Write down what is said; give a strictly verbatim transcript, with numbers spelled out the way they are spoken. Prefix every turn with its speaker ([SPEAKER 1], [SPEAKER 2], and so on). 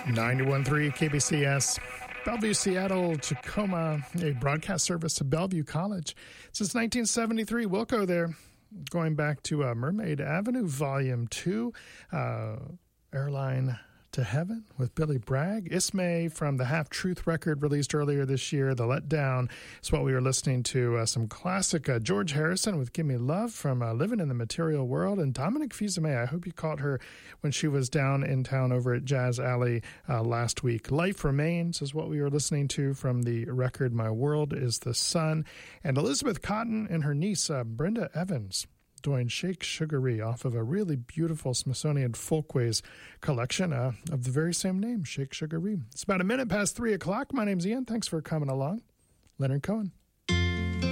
[SPEAKER 1] ninety-one point three K B C S, Bellevue, Seattle, Tacoma, a broadcast service to Bellevue College. Since nineteen seventy-three, Wilco there, going back to uh, Mermaid Avenue, Volume two, uh, Airline to Heaven with Billy Bragg. Ismay from the Half Truth record released earlier this year, The Letdown, is what we were listening to. Uh, some classic uh, George Harrison with Give Me Love from uh, Living in the Material World. And Dominic Fils-Aimé, I hope you caught her when she was down in town over at Jazz Alley uh, last week. Life Remains is what we were listening to from the record My World is the Sun. And Elizabeth Cotton and her niece, uh, Brenda Evans, doing Shake Sugaree off of a really beautiful Smithsonian Folkways collection uh, of the very same name, Shake Sugaree. It's about a minute past three o'clock. My name's Ian. Thanks for coming along. Leonard Cohen.